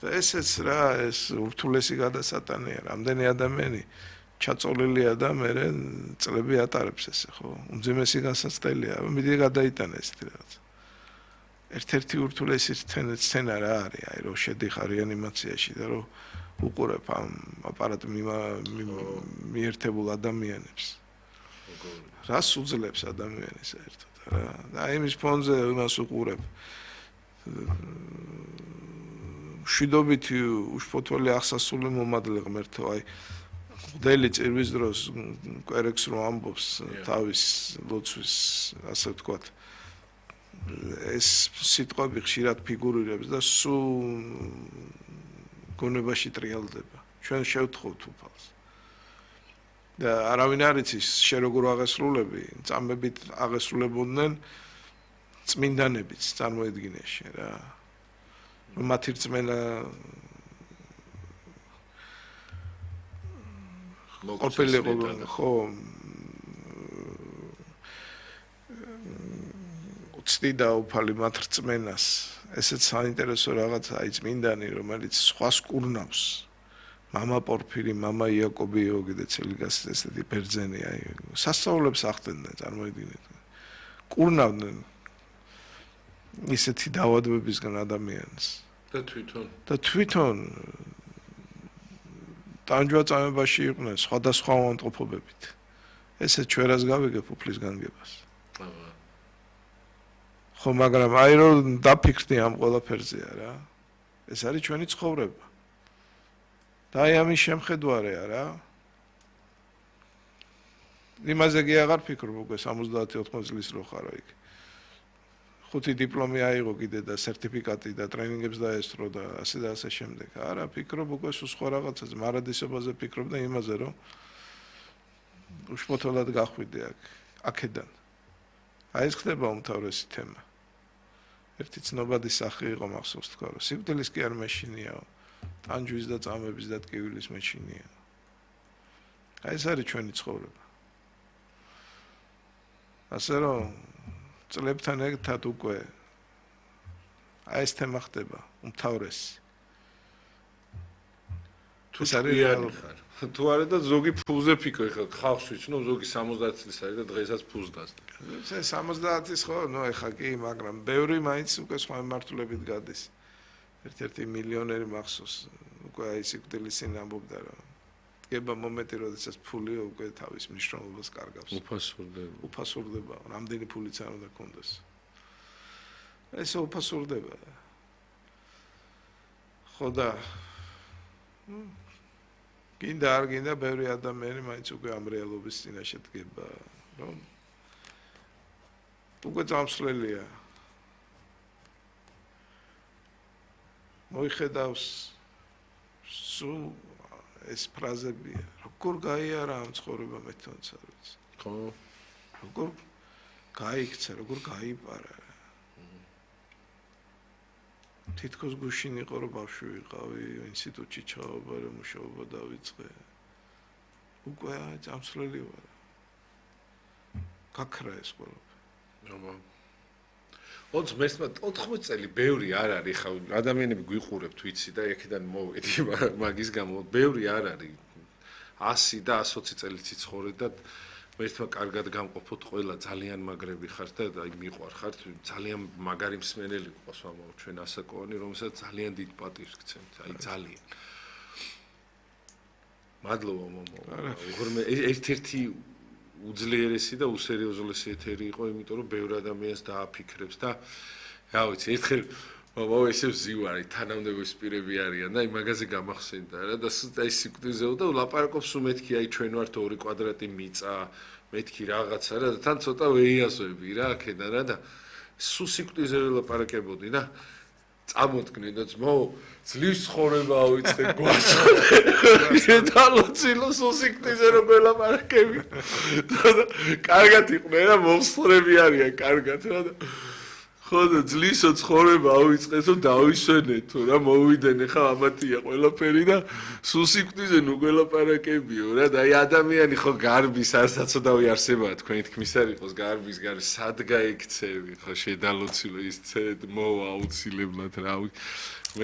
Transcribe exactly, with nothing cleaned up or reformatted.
ესეც რა ეს ურთულესი გადასატანია რამდენი ადამიანი ჩაწოლილია და მე წლები ატარებს ესე ხო უმძიმესი გასაცდელია მიდი გადაიტანა ეს რაღაც ერთ-ერთი ურთულესი სცენა რა არის აი რომ შედიხარ რეანიმაციაში და რომ უყურებ ამ აპარატ მიერთებულ ადამიანებს რას უძლებს ადამიანის საერთოდ რა და იმის ფონზე იმას უყურებ მშვიდობით უშფოთველი აღსასრული მომადლე ღმერთო აი ხდელი წირვის დროს კვერექს რომ ამბობს თავის ლოცვის ასე ვთქვათ ეს სიტყვები ხშირად ფიგურირებს და სულ გონებაში ტრიალდება ჩვენ შევთხოვთ უფალს და არავინ არ იცის შე როგორ აღესრულები წამებით აღესრულებოდნენ წმინდანებიც წარმოედგინეში რა მათი რწმენა ყოფილი ხო უცდიდა უფალი მათ რწმენას ესეც საინტერესო რაღაც აი წმინდანი რომელიც სხვას კურნავს мама პორფირი мама იაკობიო კიდე ცელიგას ესეთი ბერძენი აი სასწაულებს ახდენდნენ წარმოედგინეთ კურნავდნენ ისეთი დაავადებებისგან ადამიანს და თვითონ და თვითონ ტანჯვაწამებაში იყვნენ სხვადასხვა უამტყოფობებით ესე ჩვენას გავიგებ უფლის განგებას ხო მაგრამ აი რომ დაფიქრდი ამ ყველაფერზეა რა ეს არის ჩვენი ცხოვრება და აი ამის შემხედვარეა რა იმაზე კი აღარ ფიქრობ უკვე სამოცდაათი ოთხმოცი წლის რო ხარო იქ ხუთი დიპლომი აიღო კიდე და სერტიფიკატი და ტრენინგებს დაესწრო და ასე და ასე შემდეგ არა ფიქრობ უკვე სულ სხვა რაღაცაზე მარადისობაზე ფიქრობ და იმაზე რომ უშფოთულად გახვიდე აქ აქედან აი ეს ხდება უმთავრესი თემა ერთი ცნობადი სახე იყო მახსოვს თქვა რომ სიკვდილის კი არ მეშინიაო ტანჯვის და წამების და ტკივილის მეშინია აი ეს არის ჩვენი ცხოვრება ასე რომ წლებთან ერთად უკვე აი ეს თემა ხდება უმთავრესი თუ საერთოდ ხარ თუ არა და ზოგი ფულზე ფიქრე ხა ხალხს ვიცნობ ზოგი სამოცდაათი წლის არის და დღესაც ფულს დასწრა ეს სამოცდაათის ხო ნუ ეხა კი მაგრამ ბევრი მაინც უკვე სხვა მართლებით გადის ერთ-ერთი მილიონერი მახსოვს უკვე აი სიკვდილის წინ ამბობდა რომ დგება მომენტი როდესაც ფული უკვე თავის მნიშვნელობას კარგავს უფასურდება უფასურდება რამდენი ფულიც არ უნდა კონდეს ესე უფასურდება ხო და გინდა არ გინდა ბევრი ადამიანი მაინც უკვე ამ რეალობის წინაშე დგება რომ უკვე წამსვლელია მოიხედავს სულ ეს ფრაზებია როგორ გაიარა ამ ცხოვრება მე თვითონაც არ ვიცი ხო როგორ გაიქცა როგორ გაიპარა თითქოს გუშინ იყო რომ ბავშვი ვიყავი ინსტიტუტში ჩავაბა რომ მუშაობა დავიწყე უკვე წამსვლელი ვარ გაქრა ეს ყველაფერი აბა ოთხმოცი წელი ბევრი არ არის ხა ადამიანები გვიყურებთ ვიცი და ეკიდან მოვედი მაგის გამო ბევრი არ არის ასი და ოცი წელი ციცხოვრე და ერთმა კარგად გამყოფოთ ყველა ძალიან მაგრები ხართ და აი მიყვარ ხართ ძალიან მაგარი მსმენელი გყავს ამაო ჩვენ ასაკოვანი რომელსაც ძალიან დიდ პატივს გცემთ აი ძალიან მადლობა მომო უღრმე ერთ-ერთი უძლიერესი და უსერიოზულესი ეთერი იყო იმიტომ რომ ბევრ ადამიანს დააფიქრებს და რა ვიცი ერთხელ მამაო ესე ვზივარი თანამდებობის პირები არიან და აი მაგაზე გამახსენდა რა და აი სიკვდილზეო და ლაპარაკობს უმეთქი აი ჩვენ ვართ ორი კვადრატი მიწა მეთქი რაღაცა რა და თან ცოტა ვეიასოები რა აქედან რა და სულ სიკვდილზე ველაპარაკებოდი და წამოდგნენ და ძმო ძლივს ცხოვრება ავიწყე გვასწორე და ლოცილო სულ სიკვდილზე რომ ველაპარაკები და კარგად იყვნენ რა მომსწრები არიან კარგად რა და ხო და ძლივსო ცხოვრება ავიწყეს რომ დავისვენეთო რა მოვიდენ ხა ამათია ყველაფერი და სულ სიკვდილზე ნუ გველაპარაკებიო რა და აი ადამიანი ხო გარბის არასაცოდავი არსებაა თქვენი თქმის არ იყოს გარბის გარ სად გაიქცევი ხო შედალოცილო ის ცედ მოვა აუცილებლად რა